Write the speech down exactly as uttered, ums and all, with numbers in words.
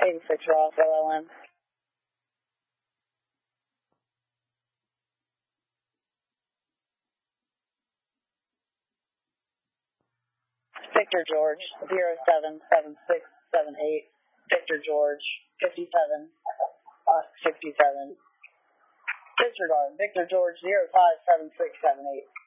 eighty-six Ross, L L M. Victor George, zero seven seven six seven eight. Victor George, fifty-seven, uh, sixty-seven. Disregard, Victor George, zero five seven six seven eight.